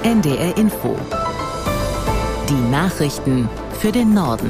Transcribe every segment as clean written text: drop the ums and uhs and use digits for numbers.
NDR Info. Die Nachrichten für den Norden.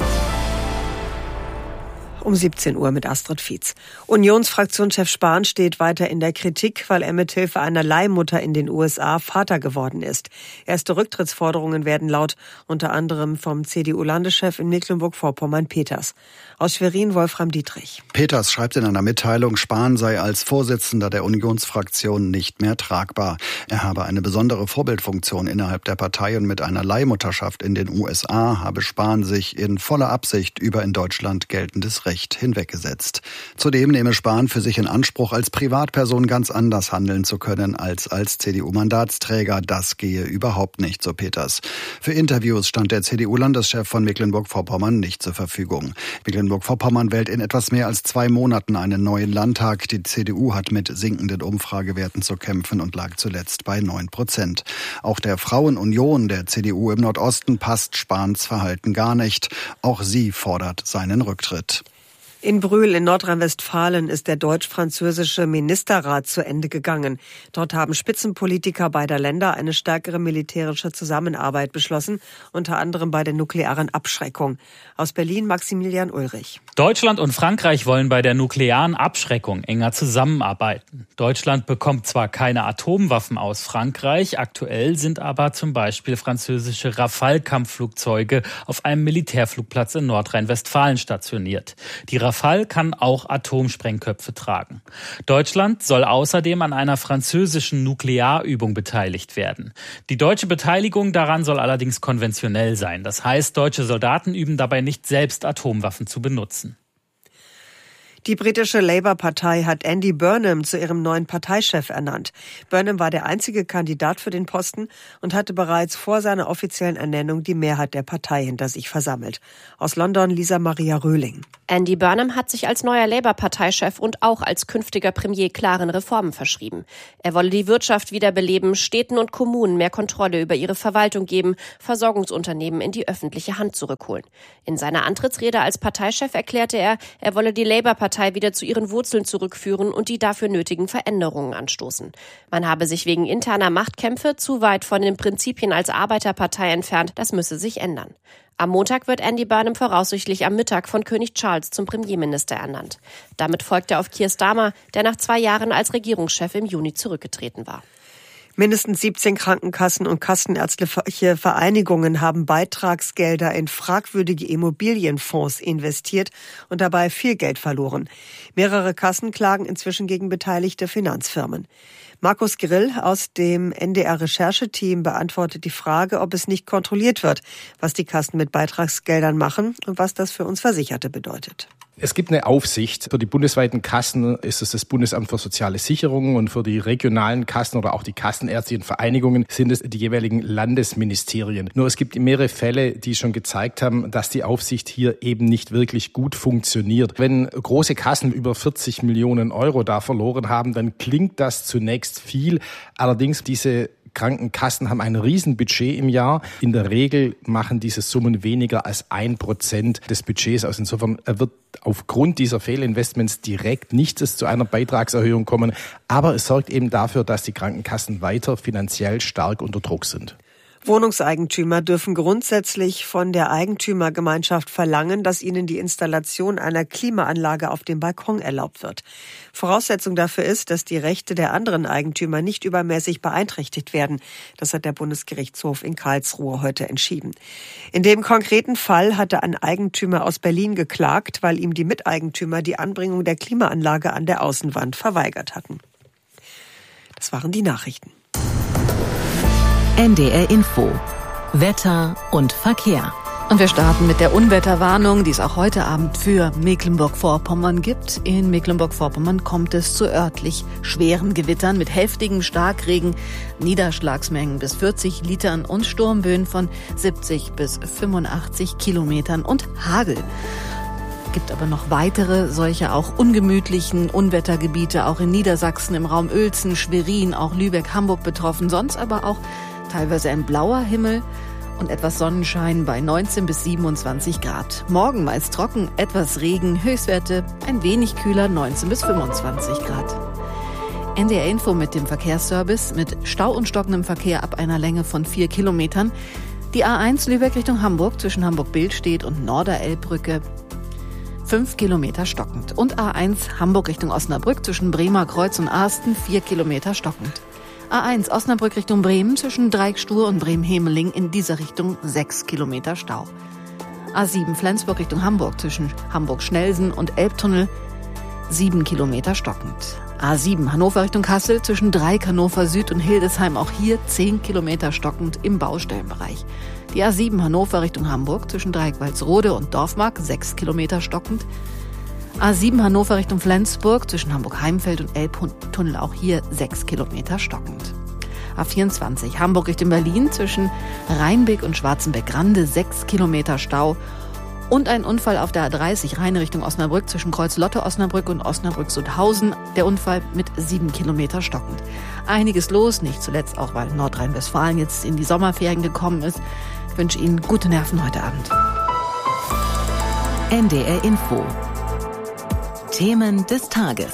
Um 17 Uhr mit Astrid Fietz. Unionsfraktionschef Spahn steht weiter in der Kritik, weil er mithilfe einer Leihmutter in den USA Vater geworden ist. Erste Rücktrittsforderungen werden laut, unter anderem vom CDU-Landeschef in Mecklenburg-Vorpommern Peters. Aus Schwerin Wolfram Dietrich. Peters schreibt in einer Mitteilung, Spahn sei als Vorsitzender der Unionsfraktion nicht mehr tragbar. Er habe eine besondere Vorbildfunktion innerhalb der Partei und mit einer Leihmutterschaft in den USA habe Spahn sich in voller Absicht über in Deutschland geltendes Recht hinweggesetzt. Zudem nehme Spahn für sich in Anspruch, als Privatperson ganz anders handeln zu können als CDU-Mandatsträger. Das gehe überhaupt nicht, so Peters. Für Interviews stand der CDU-Landeschef von Mecklenburg-Vorpommern nicht zur Verfügung. Mecklenburg-Vorpommern wählt in etwas mehr als 2 Monaten einen neuen Landtag. Die CDU hat mit sinkenden Umfragewerten zu kämpfen und lag zuletzt bei 9%. Auch der Frauenunion der CDU im Nordosten passt Spahns Verhalten gar nicht. Auch sie fordert seinen Rücktritt. In Brühl in Nordrhein-Westfalen ist der deutsch-französische Ministerrat zu Ende gegangen. Dort haben Spitzenpolitiker beider Länder eine stärkere militärische Zusammenarbeit beschlossen, unter anderem bei der nuklearen Abschreckung. Aus Berlin Maximilian Ulrich. Deutschland und Frankreich wollen bei der nuklearen Abschreckung enger zusammenarbeiten. Deutschland bekommt zwar keine Atomwaffen aus Frankreich, aktuell sind aber zum Beispiel französische Rafale-Kampfflugzeuge auf einem Militärflugplatz in Nordrhein-Westfalen stationiert. Die Rafale kann auch Atomsprengköpfe tragen. Deutschland soll außerdem an einer französischen Nuklearübung beteiligt werden. Die deutsche Beteiligung daran soll allerdings konventionell sein. Das heißt, deutsche Soldaten üben dabei nicht selbst Atomwaffen zu benutzen. Die britische Labour-Partei hat Andy Burnham zu ihrem neuen Parteichef ernannt. Burnham war der einzige Kandidat für den Posten und hatte bereits vor seiner offiziellen Ernennung die Mehrheit der Partei hinter sich versammelt. Aus London Lisa Maria Röhling. Andy Burnham hat sich als neuer Labour-Parteichef und auch als künftiger Premier klaren Reformen verschrieben. Er wolle die Wirtschaft wiederbeleben, Städten und Kommunen mehr Kontrolle über ihre Verwaltung geben, Versorgungsunternehmen in die öffentliche Hand zurückholen. In seiner Antrittsrede als Parteichef erklärte er, er wolle die Labour-Partei wieder zu ihren Wurzeln zurückführen und die dafür nötigen Veränderungen anstoßen. Man habe sich wegen interner Machtkämpfe zu weit von den Prinzipien als Arbeiterpartei entfernt, das müsse sich ändern. Am Montag wird Andy Burnham voraussichtlich am Mittag von König Charles zum Premierminister ernannt. Damit folgt er auf Keir Starmer, der nach 2 Jahren als Regierungschef im Juni zurückgetreten war. Mindestens 17 Krankenkassen und kassenärztliche Vereinigungen haben Beitragsgelder in fragwürdige Immobilienfonds investiert und dabei viel Geld verloren. Mehrere Kassen klagen inzwischen gegen beteiligte Finanzfirmen. Markus Grill aus dem NDR-Rechercheteam beantwortet die Frage, ob es nicht kontrolliert wird, was die Kassen mit Beitragsgeldern machen und was das für uns Versicherte bedeutet. Es gibt eine Aufsicht. Für die bundesweiten Kassen ist es das Bundesamt für soziale Sicherung und für die regionalen Kassen oder auch die kassenärztlichen Vereinigungen sind es die jeweiligen Landesministerien. Nur es gibt mehrere Fälle, die schon gezeigt haben, dass die Aufsicht hier eben nicht wirklich gut funktioniert. Wenn große Kassen über 40 Millionen Euro da verloren haben, dann klingt das zunächst viel. Allerdings diese Krankenkassen haben ein Riesenbudget im Jahr. In der Regel machen diese Summen weniger als 1% des Budgets aus. Insofern wird aufgrund dieser Fehlinvestments direkt nichts zu einer Beitragserhöhung kommen. Aber es sorgt eben dafür, dass die Krankenkassen weiter finanziell stark unter Druck sind. Wohnungseigentümer dürfen grundsätzlich von der Eigentümergemeinschaft verlangen, dass ihnen die Installation einer Klimaanlage auf dem Balkon erlaubt wird. Voraussetzung dafür ist, dass die Rechte der anderen Eigentümer nicht übermäßig beeinträchtigt werden. Das hat der Bundesgerichtshof in Karlsruhe heute entschieden. In dem konkreten Fall hatte ein Eigentümer aus Berlin geklagt, weil ihm die Miteigentümer die Anbringung der Klimaanlage an der Außenwand verweigert hatten. Das waren die Nachrichten. NDR Info. Wetter und Verkehr. Und wir starten mit der Unwetterwarnung, die es auch heute Abend für Mecklenburg-Vorpommern gibt. In Mecklenburg-Vorpommern kommt es zu örtlich schweren Gewittern mit heftigem Starkregen, Niederschlagsmengen bis 40 Litern und Sturmböen von 70 bis 85 Kilometern und Hagel. Gibt aber noch weitere solche auch ungemütlichen Unwettergebiete, auch in Niedersachsen, im Raum Uelzen, Schwerin, auch Lübeck, Hamburg betroffen, sonst aber auch teilweise ein blauer Himmel und etwas Sonnenschein bei 19 bis 27 Grad. Morgen meist trocken, etwas Regen, Höchstwerte ein wenig kühler, 19 bis 25 Grad. NDR Info mit dem Verkehrsservice mit Stau und stockendem Verkehr ab einer Länge von 4 Kilometern. Die A1 Lübeck Richtung Hamburg zwischen Hamburg-Billstedt und Norderelbbrücke 5 Kilometer stockend. Und A1 Hamburg Richtung Osnabrück zwischen Bremer Kreuz und Arsten 4 Kilometer stockend. A1 Osnabrück Richtung Bremen zwischen Dreieckstuhr und Bremen-Hemeling in dieser Richtung 6 Kilometer Stau. A7 Flensburg Richtung Hamburg zwischen Hamburg-Schnellsen und Elbtunnel 7 Kilometer stockend. A7 Hannover Richtung Kassel zwischen Dreieck, Hannover Süd und Hildesheim auch hier 10 Kilometer stockend im Baustellenbereich. Die A7 Hannover Richtung Hamburg zwischen Dreieck-Walsrode und Dorfmark 6 Kilometer stockend. A7 Hannover Richtung Flensburg zwischen Hamburg-Heimfeld und Elbtunnel auch hier 6 Kilometer stockend. A24 Hamburg Richtung Berlin zwischen Rheinbeck und Schwarzenbeck-Grande 6 Kilometer Stau. Und ein Unfall auf der A30 Rhein Richtung Osnabrück zwischen Kreuz-Lotte-Osnabrück und Osnabrück-Sundhausen. Der Unfall mit 7 Kilometer stockend. Einiges los, nicht zuletzt auch, weil Nordrhein-Westfalen jetzt in die Sommerferien gekommen ist. Ich wünsche Ihnen gute Nerven heute Abend. NDR Info. Themen des Tages.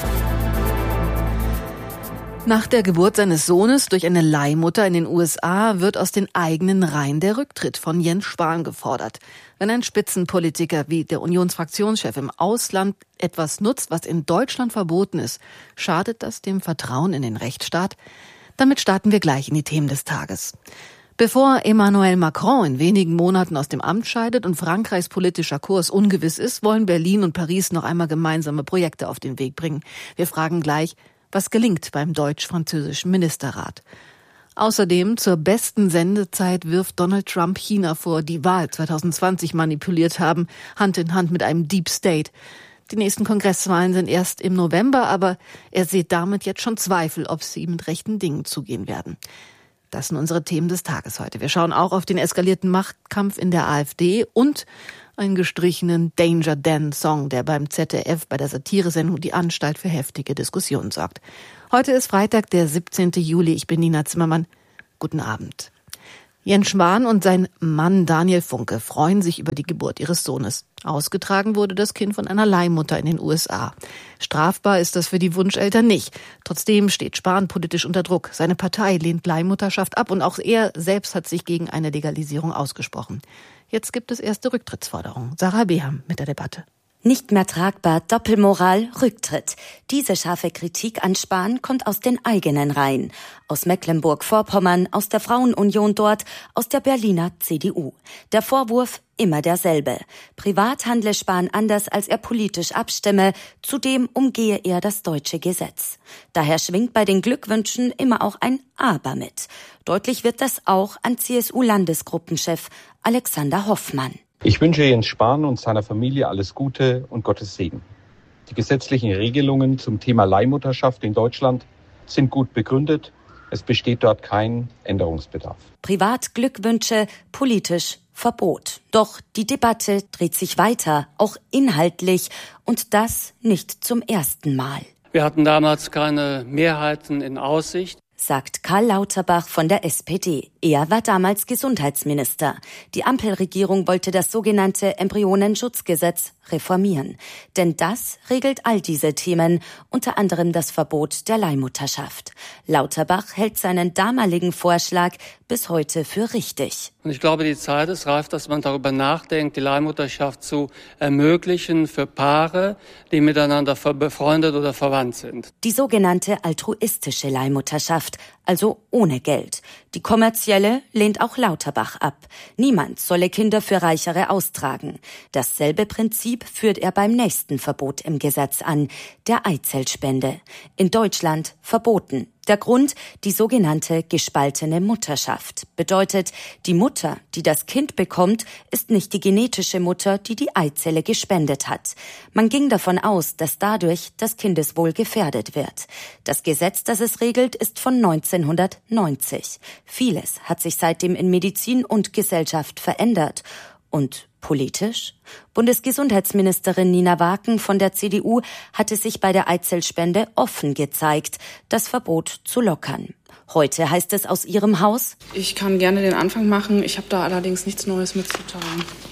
Nach der Geburt seines Sohnes durch eine Leihmutter in den USA wird aus den eigenen Reihen der Rücktritt von Jens Spahn gefordert. Wenn ein Spitzenpolitiker wie der Unionsfraktionschef im Ausland etwas nutzt, was in Deutschland verboten ist, schadet das dem Vertrauen in den Rechtsstaat? Damit starten wir gleich in die Themen des Tages. Bevor Emmanuel Macron in wenigen Monaten aus dem Amt scheidet und Frankreichs politischer Kurs ungewiss ist, wollen Berlin und Paris noch einmal gemeinsame Projekte auf den Weg bringen. Wir fragen gleich, was gelingt beim deutsch-französischen Ministerrat? Außerdem zur besten Sendezeit wirft Donald Trump China vor, die Wahl 2020 manipuliert haben, Hand in Hand mit einem Deep State. Die nächsten Kongresswahlen sind erst im November, aber er sieht damit jetzt schon Zweifel, ob sie mit rechten Dingen zugehen werden. Das sind unsere Themen des Tages heute. Wir schauen auch auf den eskalierten Machtkampf in der AfD und einen gestrichenen Danger Dan-Song, der beim ZDF bei der Satiresendung Die Anstalt für heftige Diskussionen sorgt. Heute ist Freitag, der 17. Juli. Ich bin Nina Zimmermann. Guten Abend. Jens Spahn und sein Mann Daniel Funke freuen sich über die Geburt ihres Sohnes. Ausgetragen wurde das Kind von einer Leihmutter in den USA. Strafbar ist das für die Wunscheltern nicht. Trotzdem steht Spahn politisch unter Druck. Seine Partei lehnt Leihmutterschaft ab und auch er selbst hat sich gegen eine Legalisierung ausgesprochen. Jetzt gibt es erste Rücktrittsforderungen. Sarah Beham mit der Debatte. Nicht mehr tragbar, Doppelmoral, Rücktritt. Diese scharfe Kritik an Spahn kommt aus den eigenen Reihen. Aus Mecklenburg-Vorpommern, aus der Frauenunion dort, aus der Berliner CDU. Der Vorwurf immer derselbe. Privat handle Spahn anders, als er politisch abstimme. Zudem umgehe er das deutsche Gesetz. Daher schwingt bei den Glückwünschen immer auch ein Aber mit. Deutlich wird das auch an CSU-Landesgruppenchef Alexander Hoffmann. Ich wünsche Jens Spahn und seiner Familie alles Gute und Gottes Segen. Die gesetzlichen Regelungen zum Thema Leihmutterschaft in Deutschland sind gut begründet. Es besteht dort kein Änderungsbedarf. Privat Glückwünsche, politisch Verbot. Doch die Debatte dreht sich weiter, auch inhaltlich. Und das nicht zum ersten Mal. Wir hatten damals keine Mehrheiten in Aussicht, sagt Karl Lauterbach von der SPD. Er war damals Gesundheitsminister. Die Ampelregierung wollte das sogenannte Embryonenschutzgesetz reformieren. Denn das regelt all diese Themen, unter anderem das Verbot der Leihmutterschaft. Lauterbach hält seinen damaligen Vorschlag bis heute für richtig. Und ich glaube, die Zeit ist reif, dass man darüber nachdenkt, die Leihmutterschaft zu ermöglichen für Paare, die miteinander befreundet oder verwandt sind. Die sogenannte altruistische Leihmutterschaft, also ohne Geld. Die kommerzielle lehnt auch Lauterbach ab. Niemand solle Kinder für Reichere austragen. Dasselbe Prinzip führt er beim nächsten Verbot im Gesetz an, der Eizellspende. In Deutschland verboten. Der Grund, die sogenannte gespaltene Mutterschaft. Bedeutet, die Mutter, die das Kind bekommt, ist nicht die genetische Mutter, die die Eizelle gespendet hat. Man ging davon aus, dass dadurch das Kindeswohl gefährdet wird. Das Gesetz, das es regelt, ist von 1990. Vieles hat sich seitdem in Medizin und Gesellschaft verändert. Und politisch? Bundesgesundheitsministerin Nina Waken von der CDU hatte sich bei der Eizellspende offen gezeigt, das Verbot zu lockern. Heute heißt es aus ihrem Haus: Ich kann gerne den Anfang machen, ich habe da allerdings nichts Neues mitzuteilen.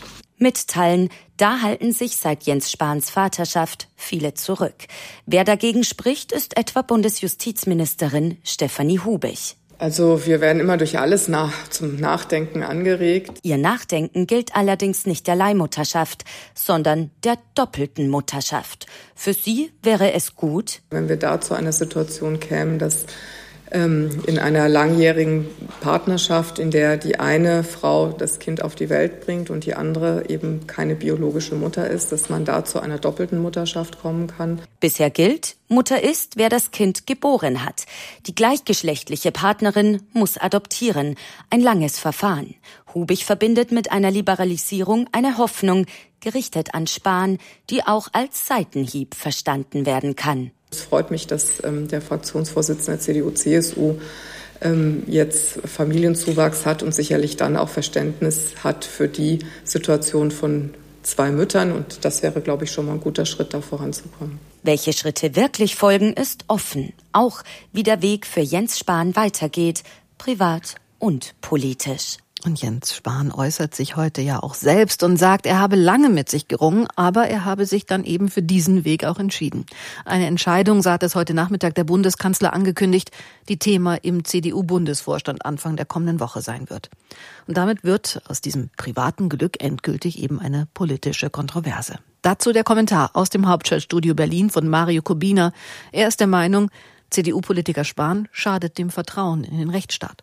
mitteilen, da halten sich seit Jens Spahns Vaterschaft viele zurück. Wer dagegen spricht, ist etwa Bundesjustizministerin Stefanie Hubig. Also wir werden immer durch alles zum Nachdenken angeregt. Ihr Nachdenken gilt allerdings nicht der Leihmutterschaft, sondern der doppelten Mutterschaft. Für sie wäre es gut, wenn wir da zu einer Situation kämen, dass in einer langjährigen Partnerschaft, in der die eine Frau das Kind auf die Welt bringt und die andere eben keine biologische Mutter ist, dass man da zu einer doppelten Mutterschaft kommen kann. Bisher gilt, Mutter ist, wer das Kind geboren hat. Die gleichgeschlechtliche Partnerin muss adoptieren. Ein langes Verfahren. Hubig verbindet mit einer Liberalisierung eine Hoffnung, gerichtet an Spahn, die auch als Seitenhieb verstanden werden kann. Es freut mich, dass der Fraktionsvorsitzende der CDU-CSU jetzt Familienzuwachs hat und sicherlich dann auch Verständnis hat für die Situation von 2 Müttern. Und das wäre, glaube ich, schon mal ein guter Schritt, da voranzukommen. Welche Schritte wirklich folgen, ist offen. Auch wie der Weg für Jens Spahn weitergeht, privat und politisch. Und Jens Spahn äußert sich heute ja auch selbst und sagt, er habe lange mit sich gerungen, aber er habe sich dann eben für diesen Weg auch entschieden. Eine Entscheidung, so hat es heute Nachmittag der Bundeskanzler angekündigt, die Thema im CDU-Bundesvorstand Anfang der kommenden Woche sein wird. Und damit wird aus diesem privaten Glück endgültig eben eine politische Kontroverse. Dazu der Kommentar aus dem Hauptstadtstudio Berlin von Mario Kubina. Er ist der Meinung, CDU-Politiker Spahn schadet dem Vertrauen in den Rechtsstaat.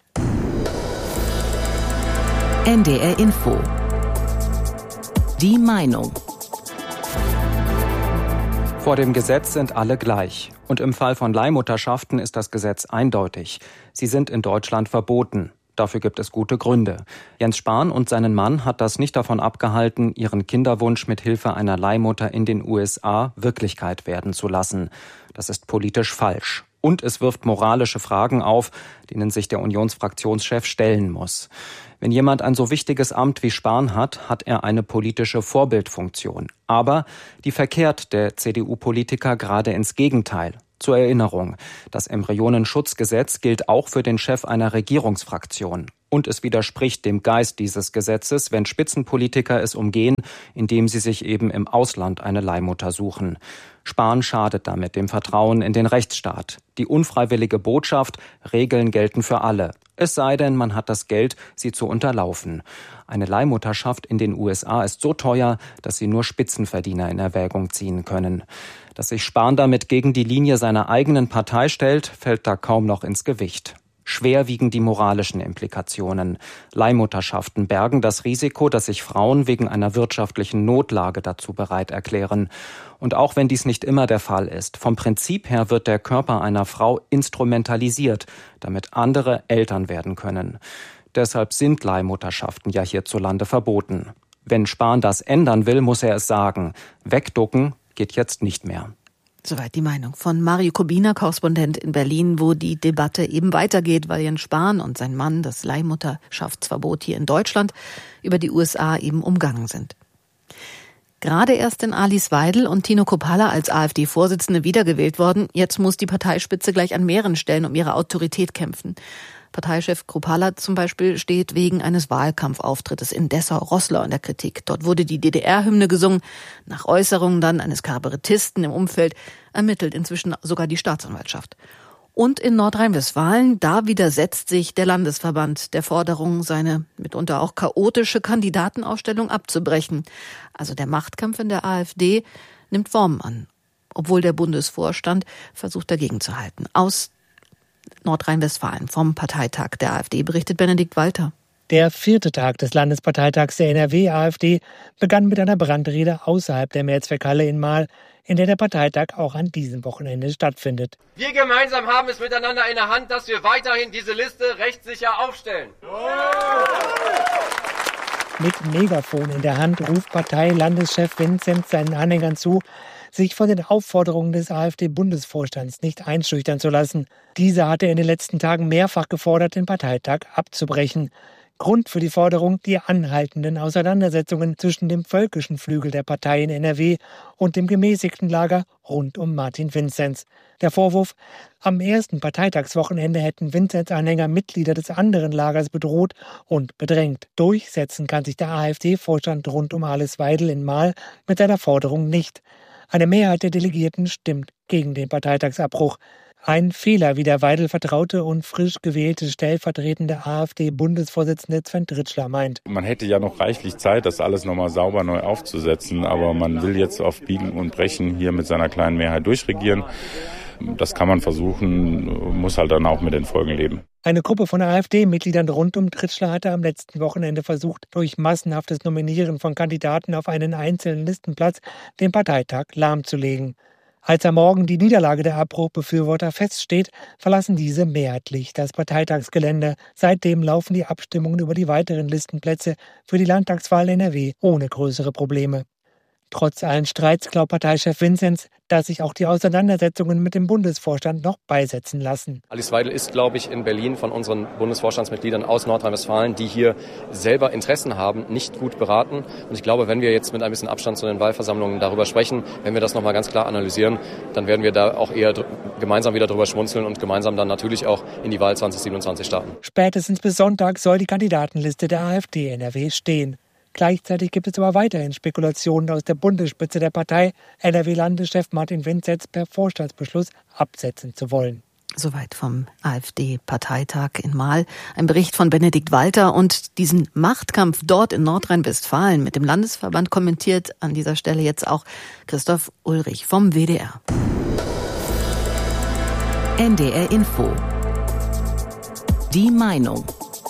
NDR Info. Die Meinung. Vor dem Gesetz sind alle gleich. Und im Fall von Leihmutterschaften ist das Gesetz eindeutig. Sie sind in Deutschland verboten. Dafür gibt es gute Gründe. Jens Spahn und seinen Mann hat das nicht davon abgehalten, ihren Kinderwunsch mit Hilfe einer Leihmutter in den USA Wirklichkeit werden zu lassen. Das ist politisch falsch. Und es wirft moralische Fragen auf, denen sich der Unionsfraktionschef stellen muss. Wenn jemand ein so wichtiges Amt wie Spahn hat, hat er eine politische Vorbildfunktion. Aber die verkehrt der CDU-Politiker gerade ins Gegenteil. Zur Erinnerung, das Embryonenschutzgesetz gilt auch für den Chef einer Regierungsfraktion. Und es widerspricht dem Geist dieses Gesetzes, wenn Spitzenpolitiker es umgehen, indem sie sich eben im Ausland eine Leihmutter suchen. Spahn schadet damit dem Vertrauen in den Rechtsstaat. Die unfreiwillige Botschaft, Regeln gelten für alle. Es sei denn, man hat das Geld, sie zu unterlaufen. Eine Leihmutterschaft in den USA ist so teuer, dass sie nur Spitzenverdiener in Erwägung ziehen können. Dass sich Spahn damit gegen die Linie seiner eigenen Partei stellt, fällt da kaum noch ins Gewicht. Schwer wiegen die moralischen Implikationen. Leihmutterschaften bergen das Risiko, dass sich Frauen wegen einer wirtschaftlichen Notlage dazu bereit erklären. Und auch wenn dies nicht immer der Fall ist, vom Prinzip her wird der Körper einer Frau instrumentalisiert, damit andere Eltern werden können. Deshalb sind Leihmutterschaften ja hierzulande verboten. Wenn Spahn das ändern will, muss er es sagen. Wegducken geht jetzt nicht mehr. Soweit die Meinung von Mario Kubina, Korrespondent in Berlin, wo die Debatte eben weitergeht, weil Jens Spahn und sein Mann das Leihmutterschaftsverbot hier in Deutschland über die USA eben umgangen sind. Gerade erst in Alice Weidel und Tino Kruppalla als AfD-Vorsitzende wiedergewählt worden. Jetzt muss die Parteispitze gleich an mehreren Stellen um ihre Autorität kämpfen. Parteichef Kruppalla zum Beispiel steht wegen eines Wahlkampfauftrittes in Dessau-Roßlau in der Kritik. Dort wurde die DDR-Hymne gesungen. Nach Äußerungen dann eines Kabarettisten im Umfeld ermittelt inzwischen sogar die Staatsanwaltschaft. Und in Nordrhein-Westfalen, da widersetzt sich der Landesverband der Forderung, seine mitunter auch chaotische Kandidatenausstellung abzubrechen. Also der Machtkampf in der AfD nimmt Formen an, obwohl der Bundesvorstand versucht dagegen zu halten. Aus Nordrhein-Westfalen vom Parteitag der AfD berichtet Benedikt Walter. Der 4. Tag des Landesparteitags der NRW-AfD begann mit einer Brandrede außerhalb der Mehrzweckhalle in Marl, in der der Parteitag auch an diesem Wochenende stattfindet. Wir gemeinsam haben es miteinander in der Hand, dass wir weiterhin diese Liste rechtssicher aufstellen. Mit Megafon in der Hand ruft Parteilandeschef Vinzenz seinen Anhängern zu, sich von den Aufforderungen des AfD-Bundesvorstands nicht einschüchtern zu lassen. Dieser hatte in den letzten Tagen mehrfach gefordert, den Parteitag abzubrechen. Grund für die Forderung die anhaltenden Auseinandersetzungen zwischen dem völkischen Flügel der Partei in NRW und dem gemäßigten Lager rund um Martin Vinzenz. Der Vorwurf, am ersten Parteitagswochenende hätten Vinzenz-Anhänger Mitglieder des anderen Lagers bedroht und bedrängt. Durchsetzen kann sich der AfD-Vorstand rund um Alice Weidel in Marl mit seiner Forderung nicht. Eine Mehrheit der Delegierten stimmt gegen den Parteitagsabbruch. Ein Fehler, wie der Weidel vertraute und frisch gewählte stellvertretende AfD-Bundesvorsitzende Sven Tritschler meint. Man hätte ja noch reichlich Zeit, das alles nochmal sauber neu aufzusetzen, aber man will jetzt auf Biegen und Brechen hier mit seiner kleinen Mehrheit durchregieren. Das kann man versuchen, muss halt dann auch mit den Folgen leben. Eine Gruppe von AfD-Mitgliedern rund um Tritschler hatte am letzten Wochenende versucht, durch massenhaftes Nominieren von Kandidaten auf einen einzelnen Listenplatz den Parteitag lahmzulegen. Als am Morgen die Niederlage der Abbruchbefürworter feststeht, verlassen diese mehrheitlich das Parteitagsgelände. Seitdem laufen die Abstimmungen über die weiteren Listenplätze für die Landtagswahl NRW ohne größere Probleme. Trotz allen Streits glaubt Parteichef Vinzenz, dass sich auch die Auseinandersetzungen mit dem Bundesvorstand noch beisetzen lassen. Alice Weidel ist, glaube ich, in Berlin von unseren Bundesvorstandsmitgliedern aus Nordrhein-Westfalen, die hier selber Interessen haben, nicht gut beraten. Und ich glaube, wenn wir jetzt mit ein bisschen Abstand zu den Wahlversammlungen darüber sprechen, wenn wir das nochmal ganz klar analysieren, dann werden wir da auch eher gemeinsam wieder drüber schmunzeln und gemeinsam dann natürlich auch in die Wahl 2027 starten. Spätestens bis Sonntag soll die Kandidatenliste der AfD NRW stehen. Gleichzeitig gibt es aber weiterhin Spekulationen aus der Bundesspitze der Partei, NRW-Landeschef Martin Vinzenz per Vorstandsbeschluss absetzen zu wollen. Soweit vom AfD-Parteitag in Marl. Ein Bericht von Benedikt Walter und diesen Machtkampf dort in Nordrhein-Westfalen mit dem Landesverband kommentiert an dieser Stelle jetzt auch Christoph Ulrich vom WDR. NDR Info. Die Meinung.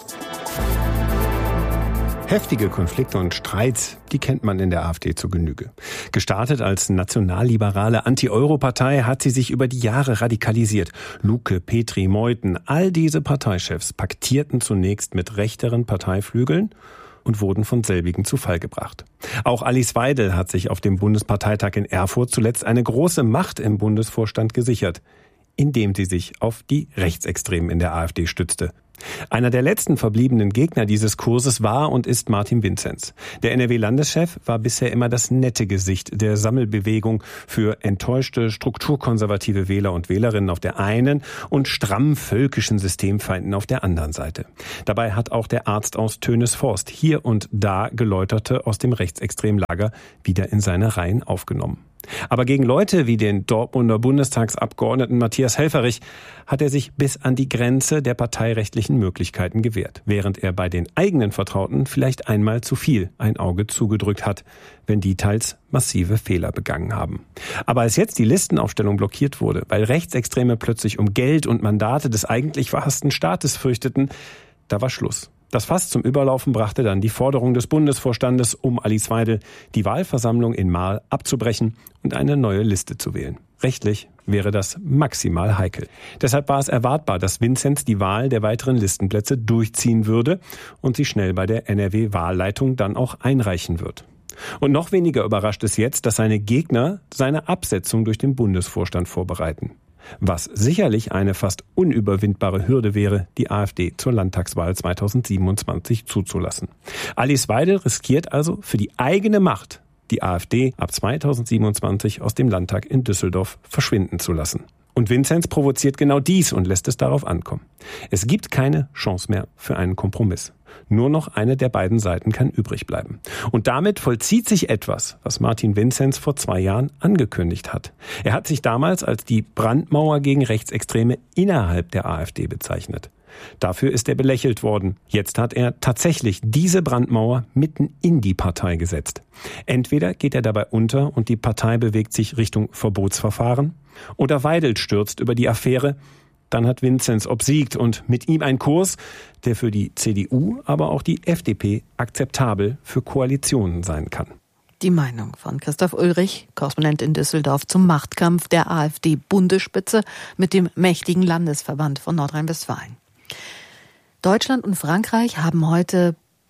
Heftige Konflikte und Streits, die kennt man in der AfD zur Genüge. Gestartet als nationalliberale Anti-Euro-Partei hat sie sich über die Jahre radikalisiert. Luke, Petri, Meuthen, all diese Parteichefs paktierten zunächst mit rechteren Parteiflügeln und wurden von selbigen zu Fall gebracht. Auch Alice Weidel hat sich auf dem Bundesparteitag in Erfurt zuletzt eine große Macht im Bundesvorstand gesichert, indem sie sich auf die Rechtsextremen in der AfD stützte. Einer der letzten verbliebenen Gegner dieses Kurses war und ist Martin Vinzenz. Der NRW-Landeschef war bisher immer das nette Gesicht der Sammelbewegung für enttäuschte strukturkonservative Wähler und Wählerinnen auf der einen und stramm völkischen Systemfeinden auf der anderen Seite. Dabei hat auch der Arzt aus Tönesforst hier und da Geläuterte aus dem rechtsextremen Lager wieder in seine Reihen aufgenommen. Aber gegen Leute wie den Dortmunder Bundestagsabgeordneten Matthias Helfferich hat er sich bis an die Grenze der parteirechtlichen Möglichkeiten gewehrt, während er bei den eigenen Vertrauten vielleicht einmal zu viel ein Auge zugedrückt hat, wenn die teils massive Fehler begangen haben. Aber als jetzt die Listenaufstellung blockiert wurde, weil Rechtsextreme plötzlich um Geld und Mandate des eigentlich verhassten Staates fürchteten, da war Schluss. Das Fass zum Überlaufen brachte dann die Forderung des Bundesvorstandes um Alice Weidel, die Wahlversammlung in Marl abzubrechen und eine neue Liste zu wählen. Rechtlich wäre das maximal heikel. Deshalb war es erwartbar, dass Vinzenz die Wahl der weiteren Listenplätze durchziehen würde und sie schnell bei der NRW-Wahlleitung dann auch einreichen wird. Und noch weniger überrascht es jetzt, dass seine Gegner seine Absetzung durch den Bundesvorstand vorbereiten. Was sicherlich eine fast unüberwindbare Hürde wäre, die AfD zur Landtagswahl 2027 zuzulassen. Alice Weidel riskiert also für die eigene Macht, die AfD ab 2027 aus dem Landtag in Düsseldorf verschwinden zu lassen. Und Vinzenz provoziert genau dies und lässt es darauf ankommen. Es gibt keine Chance mehr für einen Kompromiss. Nur noch eine der beiden Seiten kann übrig bleiben. Und damit vollzieht sich etwas, was Martin Vinzenz vor 2 Jahren angekündigt hat. Er hat sich damals als die Brandmauer gegen Rechtsextreme innerhalb der AfD bezeichnet. Dafür ist er belächelt worden. Jetzt hat er tatsächlich diese Brandmauer mitten in die Partei gesetzt. Entweder geht er dabei unter und die Partei bewegt sich Richtung Verbotsverfahren, oder Weidel stürzt über die Affäre. Dann hat Vinzenz obsiegt und mit ihm ein Kurs, der für die CDU, aber auch die FDP akzeptabel für Koalitionen sein kann. Die Meinung von Christoph Ulrich, Korrespondent in Düsseldorf, zum Machtkampf der AfD-Bundesspitze mit dem mächtigen Landesverband von Nordrhein-Westfalen. Deutschland und Frankreich haben heute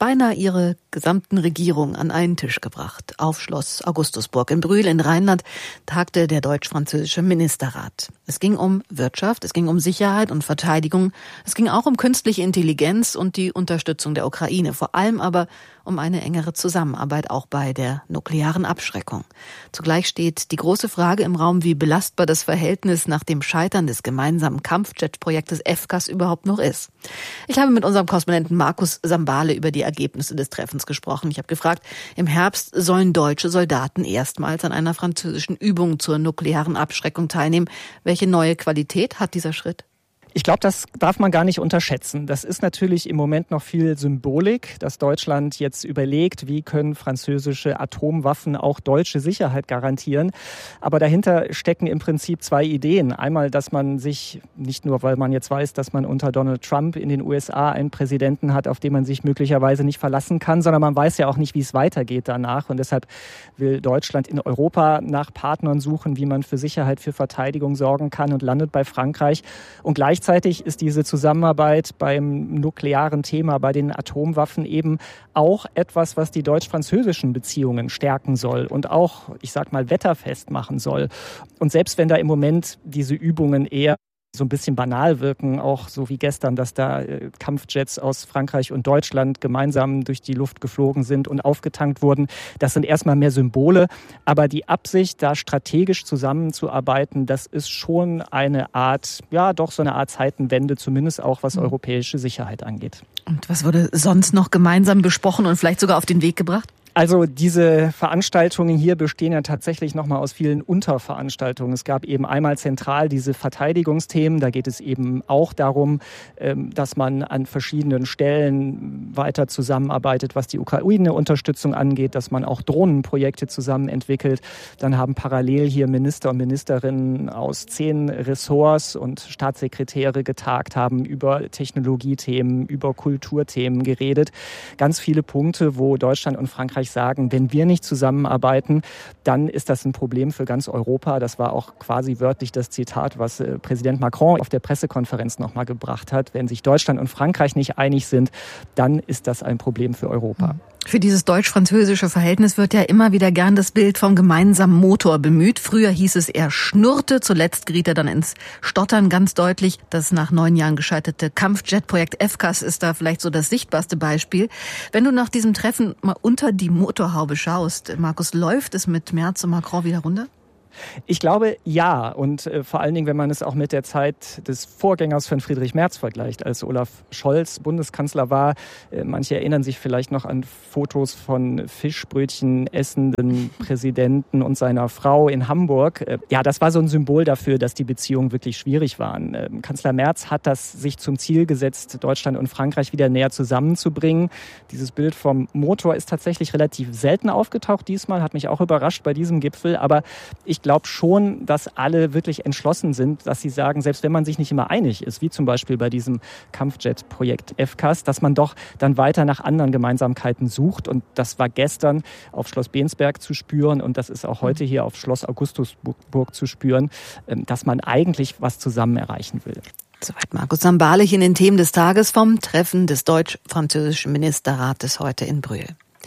beinahe ihre gesamten Regierung an einen Tisch gebracht. Auf Schloss Augustusburg in Brühl in Rheinland tagte der deutsch-französische Ministerrat. Es ging um Wirtschaft, es ging um Sicherheit und Verteidigung, es ging auch um künstliche Intelligenz und die Unterstützung der Ukraine, vor allem aber um eine engere Zusammenarbeit auch bei der nuklearen Abschreckung. Zugleich steht die große Frage im Raum, wie belastbar das Verhältnis nach dem Scheitern des gemeinsamen Kampfjet-Projektes FCAS überhaupt noch ist. Ich habe mit unserem Korrespondenten Markus Sambale über die Ergebnisse des Treffens gesprochen. Ich habe gefragt, im Herbst sollen deutsche Soldaten erstmals an einer französischen Übung zur nuklearen Abschreckung teilnehmen. Welche neue Qualität hat dieser Schritt? Ich glaube, das darf man gar nicht unterschätzen. Das ist natürlich im Moment noch viel Symbolik, dass Deutschland jetzt überlegt, wie können französische Atomwaffen auch deutsche Sicherheit garantieren. Aber dahinter stecken im Prinzip zwei Ideen. Einmal, dass man sich, nicht nur weil man jetzt weiß, dass man unter Donald Trump in den USA einen Präsidenten hat, auf den man sich möglicherweise nicht verlassen kann, sondern man weiß ja auch nicht, wie es weitergeht danach. Und deshalb will Deutschland in Europa nach Partnern suchen, wie man für Sicherheit, für Verteidigung sorgen kann, und landet bei Frankreich. Und gleichzeitig ist diese Zusammenarbeit beim nuklearen Thema, bei den Atomwaffen eben auch etwas, was die deutsch-französischen Beziehungen stärken soll und auch, ich sag mal, wetterfest machen soll. Und selbst wenn da im Moment diese Übungen eher so ein bisschen banal wirken, auch so wie gestern, dass da Kampfjets aus Frankreich und Deutschland gemeinsam durch die Luft geflogen sind und aufgetankt wurden. Das sind erstmal mehr Symbole, aber die Absicht, da strategisch zusammenzuarbeiten, das ist schon eine Art, ja doch so eine Art Zeitenwende, zumindest auch was europäische Sicherheit angeht. Und was wurde sonst noch gemeinsam besprochen und vielleicht sogar auf den Weg gebracht? Also diese Veranstaltungen hier bestehen ja tatsächlich nochmal aus vielen Unterveranstaltungen. Es gab eben einmal zentral diese Verteidigungsthemen. Da geht es eben auch darum, dass man an verschiedenen Stellen weiter zusammenarbeitet, was die Ukraine-Unterstützung angeht, dass man auch Drohnenprojekte zusammen entwickelt. Dann haben parallel hier Minister und Ministerinnen aus 10 Ressorts und Staatssekretäre getagt, haben über Technologiethemen, über Kulturthemen geredet. Ganz viele Punkte, wo Deutschland und Frankreich sagen, wenn wir nicht zusammenarbeiten, dann ist das ein Problem für ganz Europa. Das war auch quasi wörtlich das Zitat, was Präsident Macron auf der Pressekonferenz nochmal gebracht hat. Wenn sich Deutschland und Frankreich nicht einig sind, dann ist das ein Problem für Europa. Für dieses deutsch-französische Verhältnis wird ja immer wieder gern das Bild vom gemeinsamen Motor bemüht. Früher hieß es, er schnurrte, zuletzt geriet er dann ins Stottern ganz deutlich. Das nach 9 Jahren gescheiterte Kampfjet-Projekt FCAS ist da vielleicht so das sichtbarste Beispiel. Wenn du nach diesem Treffen mal unter die Motorhaube schaust, Markus, läuft es mit Merz und Macron wieder runter? Ich glaube, ja. Und vor allen Dingen, wenn man es auch mit der Zeit des Vorgängers von Friedrich Merz vergleicht, als Olaf Scholz Bundeskanzler war. Manche erinnern sich vielleicht noch an Fotos von Fischbrötchen essenden Präsidenten und seiner Frau in Hamburg. Ja, das war so ein Symbol dafür, dass die Beziehungen wirklich schwierig waren. Kanzler Merz hat das sich zum Ziel gesetzt, Deutschland und Frankreich wieder näher zusammenzubringen. Dieses Bild vom Motor ist tatsächlich relativ selten aufgetaucht diesmal, hat mich auch überrascht bei diesem Gipfel. Aber ich glaube schon, dass alle wirklich entschlossen sind, dass sie sagen, selbst wenn man sich nicht immer einig ist, wie zum Beispiel bei diesem Kampfjet-Projekt FCAS, dass man doch dann weiter nach anderen Gemeinsamkeiten sucht. Und das war gestern auf Schloss Bensberg zu spüren und das ist auch heute hier auf Schloss Augustusburg zu spüren, dass man eigentlich was zusammen erreichen will. Soweit Markus Sambale in den Themen des Tages vom Treffen des deutsch-französischen Ministerrates heute in Brühl.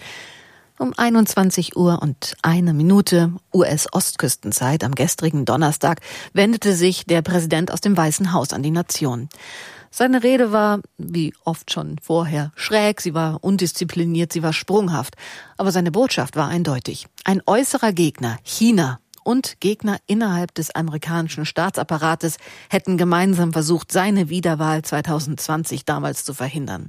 Um 21 Uhr und 1 Minute US-Ostküstenzeit am gestrigen Donnerstag wendete sich der Präsident aus dem Weißen Haus an die Nation. Seine Rede war, wie oft schon vorher, schräg, sie war undiszipliniert, sie war sprunghaft. Aber seine Botschaft war eindeutig. Ein äußerer Gegner, China, und Gegner innerhalb des amerikanischen Staatsapparates hätten gemeinsam versucht, seine Wiederwahl 2020 damals zu verhindern.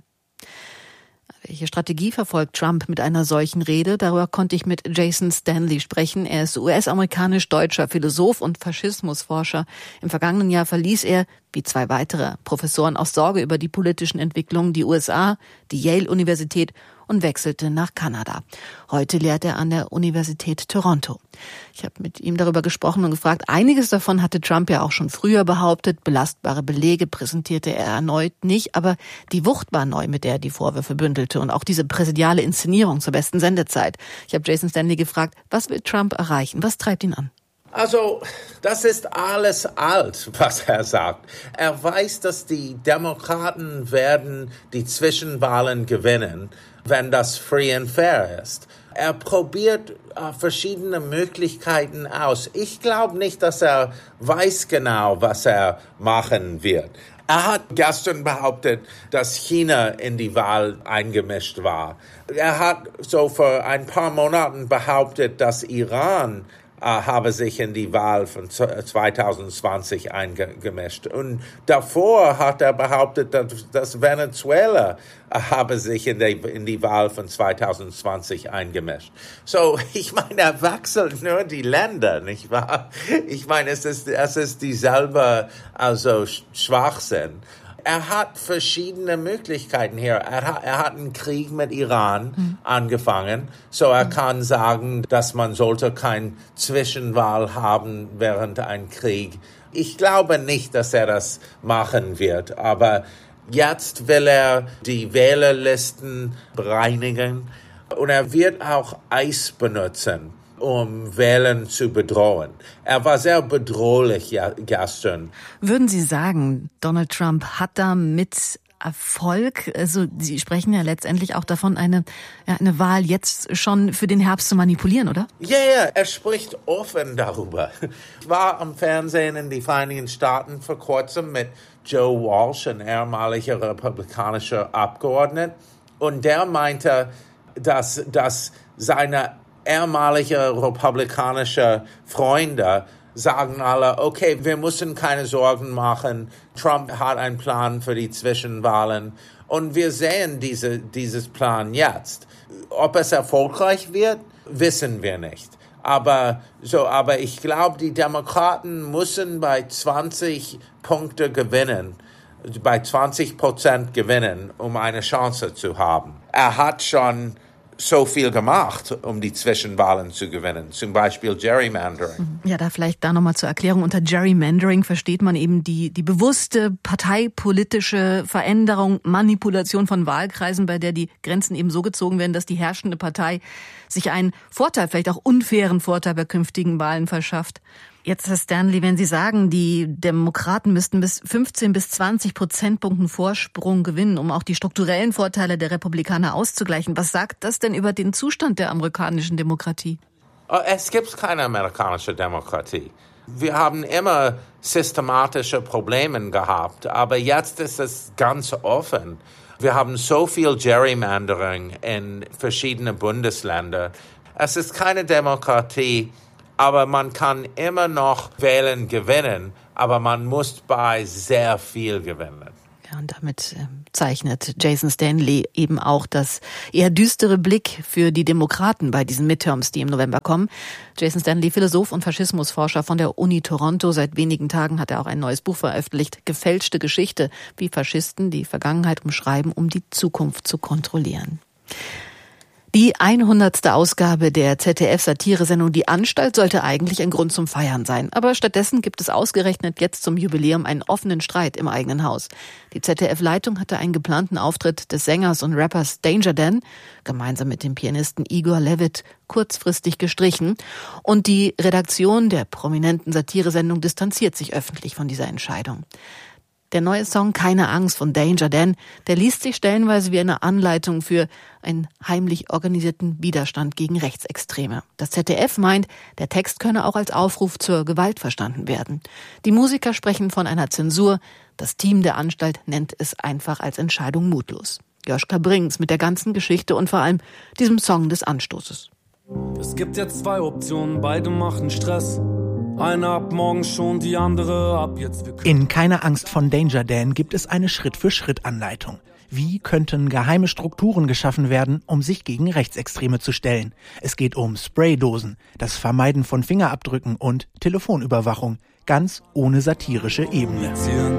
Welche Strategie verfolgt Trump mit einer solchen Rede? Darüber konnte ich mit Jason Stanley sprechen. Er ist US-amerikanisch-deutscher Philosoph und Faschismusforscher. Im vergangenen Jahr verließ er, wie 2 weitere Professoren, aus Sorge über die politischen Entwicklungen die USA, die Yale-Universität und wechselte nach Kanada. Heute lehrt er an der Universität Toronto. Ich habe mit ihm darüber gesprochen und gefragt, einiges davon hatte Trump ja auch schon früher behauptet, belastbare Belege präsentierte er erneut nicht, aber die Wucht war neu, mit der er die Vorwürfe bündelte und auch diese präsidiale Inszenierung zur besten Sendezeit. Ich habe Jason Stanley gefragt, was will Trump erreichen, was treibt ihn an? Also, das ist alles alt, was er sagt. Er weiß, dass die Demokraten werden die Zwischenwahlen gewinnen, wenn das free and fair ist. Er probiert verschiedene Möglichkeiten aus. Ich glaube nicht, dass er weiß genau, was er machen wird. Er hat gestern behauptet, dass China in die Wahl eingemischt war. Er hat so vor ein paar Monaten behauptet, dass Iran habe sich in die Wahl von 2020 eingemischt. Und davor hat er behauptet, dass Venezuela habe sich in die Wahl von 2020 eingemischt. So, ich meine, er wechselt nur die Länder, nicht wahr? Ich meine, es ist dieselbe, also Schwachsinn. Er hat verschiedene Möglichkeiten hier. Er hat einen Krieg mit Iran angefangen, so er kann sagen, dass man sollte kein Zwischenwahl haben während einem Krieg. Ich glaube nicht, dass er das machen wird, aber jetzt will er die Wählerlisten bereinigen und er wird auch Eis benutzen, um Wählen zu bedrohen. Er war sehr bedrohlich gestern. Würden Sie sagen, Donald Trump hat da mit Erfolg, also Sie sprechen ja letztendlich auch davon, eine Wahl jetzt schon für den Herbst zu manipulieren, oder? Ja, er spricht offen darüber. Ich war am Fernsehen in den Vereinigten Staaten vor kurzem mit Joe Walsh, ein ehemaliger republikanischer Abgeordneter, und der meinte, dass seine ehemalige republikanische Freunde sagen alle, okay, wir müssen keine Sorgen machen. Trump hat einen Plan für die Zwischenwahlen und wir sehen dieses Plan jetzt. Ob es erfolgreich wird, wissen wir nicht. Aber ich glaube, die Demokraten müssen bei 20 Punkte gewinnen, bei 20% gewinnen, um eine Chance zu haben. Er hat schon so viel gemacht, um die Zwischenwahlen zu gewinnen, zum Beispiel Gerrymandering. Ja, vielleicht nochmal zur Erklärung. Unter Gerrymandering versteht man eben die bewusste parteipolitische Veränderung, Manipulation von Wahlkreisen, bei der die Grenzen eben so gezogen werden, dass die herrschende Partei sich einen Vorteil, vielleicht auch unfairen Vorteil bei künftigen Wahlen verschafft. Jetzt, Herr Stanley, wenn Sie sagen, die Demokraten müssten bis 15 bis 20 Prozentpunkten Vorsprung gewinnen, um auch die strukturellen Vorteile der Republikaner auszugleichen, was sagt das denn über den Zustand der amerikanischen Demokratie? Es gibt keine amerikanische Demokratie. Wir haben immer systematische Probleme gehabt, aber jetzt ist es ganz offen. Wir haben so viel Gerrymandering in verschiedenen Bundesländern. Es ist keine Demokratie. Aber man kann immer noch Wählen gewinnen, aber man muss bei sehr viel gewinnen. Ja, und damit zeichnet Jason Stanley eben auch das eher düstere Blick für die Demokraten bei diesen Midterms, die im November kommen. Jason Stanley, Philosoph und Faschismusforscher von der Uni Toronto. Seit wenigen Tagen hat er auch ein neues Buch veröffentlicht, Gefälschte Geschichte, wie Faschisten die Vergangenheit umschreiben, um die Zukunft zu kontrollieren. Die 100. Ausgabe der ZDF-Satiresendung Die Anstalt sollte eigentlich ein Grund zum Feiern sein. Aber stattdessen gibt es ausgerechnet jetzt zum Jubiläum einen offenen Streit im eigenen Haus. Die ZDF-Leitung hatte einen geplanten Auftritt des Sängers und Rappers Danger Dan gemeinsam mit dem Pianisten Igor Levit kurzfristig gestrichen. Und die Redaktion der prominenten Satiresendung distanziert sich öffentlich von dieser Entscheidung. Der neue Song Keine Angst von Danger Dan, der liest sich stellenweise wie eine Anleitung für einen heimlich organisierten Widerstand gegen Rechtsextreme. Das ZDF meint, der Text könne auch als Aufruf zur Gewalt verstanden werden. Die Musiker sprechen von einer Zensur. Das Team der Anstalt nennt es einfach als Entscheidung mutlos. Joschka Brings mit der ganzen Geschichte und vor allem diesem Song des Anstoßes. Es gibt jetzt 2 Optionen, beide machen Stress. Eine ab morgen schon, die andere ab jetzt. In Keine Angst von Danger Dan gibt es eine Schritt-für-Schritt-Anleitung. Wie könnten geheime Strukturen geschaffen werden, um sich gegen Rechtsextreme zu stellen? Es geht um Spraydosen, das Vermeiden von Fingerabdrücken und Telefonüberwachung, ganz ohne satirische Ebene.